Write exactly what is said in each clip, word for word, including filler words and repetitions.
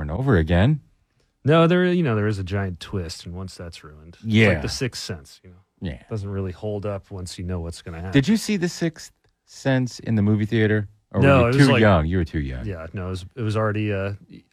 and over again. No, there you know there is a giant twist, and once that's ruined, Yeah. it's like The Sixth Sense. You know, Yeah. it doesn't really hold up once you know what's going to happen. Did you see The Sixth Sense in the movie theater? Or No, were it you was too like- young? You were too young. Yeah, no, it was, it was already uh,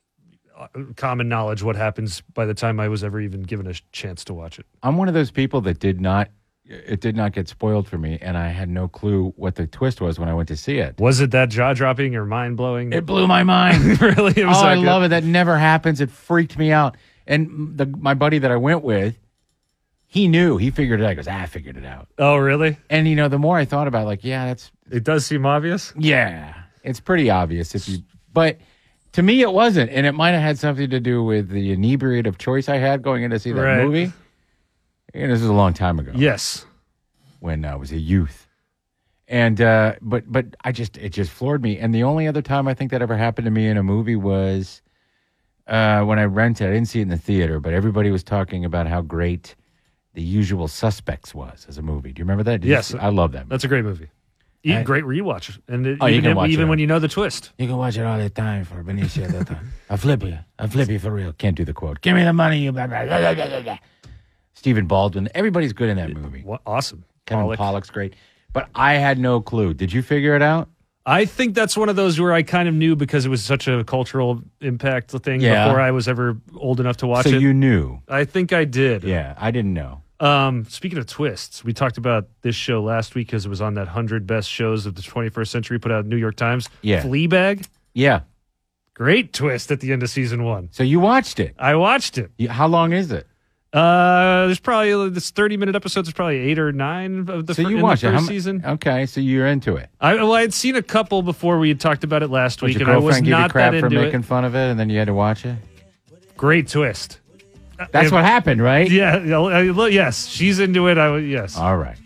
common knowledge what happens by the time I was ever even given a sh- chance to watch it. I'm one of those people that did not, it did not get spoiled for me, and I had no clue what the twist was when I went to see it. Was it that jaw dropping or mind blowing? It blew my mind. Really? It Oh, was that I good? love it. That never happens. It freaked me out. And the, my buddy that I went with, he knew. He figured it out. He goes, ah, I figured it out. Oh, really? And, you know, the more I thought about it, like, yeah, that's, It does seem obvious. yeah, it's pretty obvious if you, but to me it wasn't. And it might have had something to do with the inebriate of choice I had going in to see that Right. movie. And this was a long time ago. Yes. When I was a youth. And, uh, but, but I just, it just floored me. And the only other time I think that ever happened to me in a movie was uh, when I rented, I didn't see it in the theater, but everybody was talking about how great The Usual Suspects was as a movie. Do you remember that? Did you Yes. see- I love that movie. That's a great movie. E- I- great rewatch. And it, Oh, you even, can if- watch even it. when you know the twist. You can watch it all the time for Benicio del Toro. I'll flip you. I'll flip you for real. Can't do the quote. Give me the money, you blah, blah, blah, blah, blah, blah. Stephen Baldwin. Everybody's good in that movie. What, awesome. Kevin Pollock. Pollock's great. But I had no clue. Did you figure it out? I think that's one of those where I kind of knew because it was such a cultural impact thing Yeah. before I was ever old enough to watch so it. you knew. I think I did. Yeah, I didn't know. Um, speaking of twists, we talked about this show last week because it was on that one hundred best shows of the twenty-first century put out in New York Times. Yeah. Fleabag. Yeah. Great twist at the end of season one. So you watched it. I watched it. You, how long is it? Uh, there's probably this thirty minute episodes. There's probably eight or nine of the, So fir- you in watched the it. How first mu- season. Okay, so you're into it. I well, I had seen a couple before we had talked about it last Was week, your and I was girlfriend give you not crap that for into making it. fun of it, and then you had to watch it? Great twist. That's If- what happened, right? Yeah. uh, uh, Yes, she's into it. I would. Yes. All right.